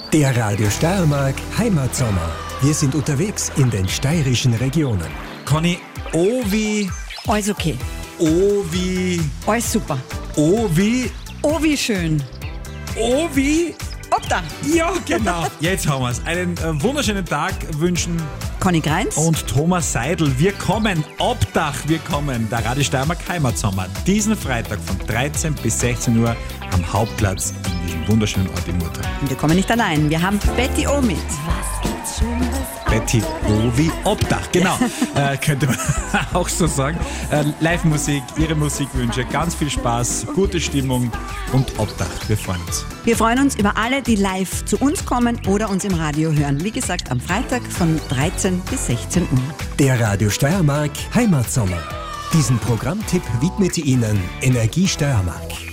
Der Radio Steiermark Heimatsommer. Wir sind unterwegs in den steirischen Regionen. Conny, O wie... Alles okay. O wie... Alles super. O wie... Oh, wie schön. O wie... Obdach. Ja, genau. Jetzt haben wir es. Einen wunderschönen Tag wünschen Conny Greins und Thomas Seidel. Wir kommen, Obdach, wir kommen. Der Radio Steiermark Heimatsommer. Diesen Freitag von 13 bis 16 Uhr am Hauptplatz in diesem wunderschönen Ort in Murtal. Und wir kommen nicht allein. Wir haben Betty O mit. Betty O wie Obdach, genau. Könnte man auch so sagen. Live-Musik, ihre Musikwünsche, ganz viel Spaß, gute Stimmung und Obdach. Wir freuen uns. Wir freuen uns über alle, die live zu uns kommen oder uns im Radio hören. Wie gesagt, am Freitag von 13 bis 16 Uhr. Der Radio Steiermark Heimatsommer. Diesen Programmtipp widmet Ihnen Energie Steiermark.